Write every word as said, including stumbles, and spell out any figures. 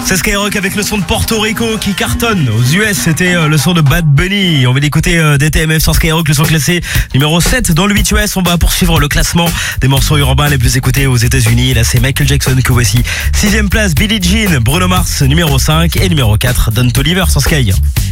C'est Skyrock avec le son de Porto Rico qui cartonne. Aux U S, c'était le son de Bad Bunny. On va l'écouter D T M F sur Skyrock, le son classé numéro sept dans le huit U S. On va poursuivre le classement des morceaux urbains les plus écoutés aux États-Unis. Là, c'est Michael Jackson que voici. Sixième place, Billie Jean, Bruno Mars, numéro cinq. Et numéro quatre, Don Toliver sur Sky.